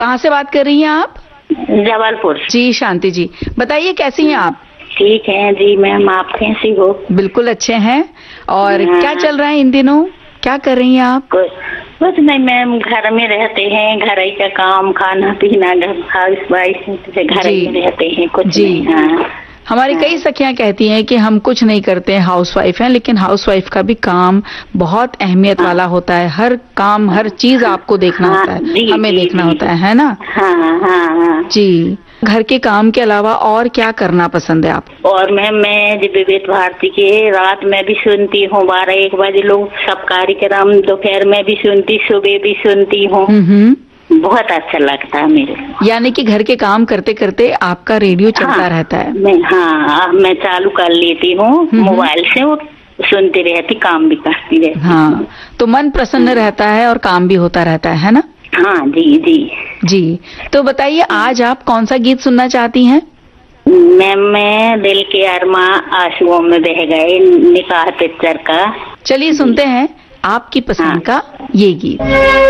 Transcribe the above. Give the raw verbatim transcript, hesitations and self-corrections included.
कहाँ से बात कर रही हैं आप? जबलपुर। जी शांति जी, बताइए कैसी हैं आप? ठीक है जी मैम, आप कैसी हो? बिल्कुल अच्छे हैं। और हाँ। क्या चल रहा है इन दिनों, क्या कर रही हैं आप? कुछ कुछ नहीं मैम, घर में रहते हैं, घर ही का काम, खाना पीना, हाउस वाइफ से घर जी। में रहते हैं, कुछ जी। नहीं। हाँ। हमारी हाँ। कई सखियां कहती हैं कि हम कुछ नहीं करते हैं, हाउस वाइफ हैं, लेकिन हाउस वाइफ का भी काम बहुत अहमियत हाँ। वाला होता है। हर काम, हर चीज आपको देखना हाँ, होता है, जी, हमें जी, देखना जी। होता है है ना? हाँ हाँ हाँ। जी। घर के काम के अलावा और क्या करना पसंद है आपको? और मैम मैं जी विविध भारती के रात में भी सुनती हूँ, बारह एक बजे लोग सब कार्यक्रम, दोपहर में भी सुनती, सुबह भी सुनती हूँ। हम्म। बहुत अच्छा लगता है मेरे को। यानी कि घर के काम करते करते आपका रेडियो चलता हाँ, रहता है? मैं हाँ मैं चालू कर लेती हूँ मोबाइल से, वो सुनती रहती, काम भी करती रहती। हाँ, तो मन प्रसन्न रहता है और काम भी होता रहता है है ना? हाँ जी जी जी। तो बताइए आज आप कौन सा गीत सुनना चाहती हैं? मैम मैं दिल के अरमा आंसुओं में बह गए, निकाह पिक्चर का। चलिए सुनते हैं आपकी पसंद हाँ। का ये गीत।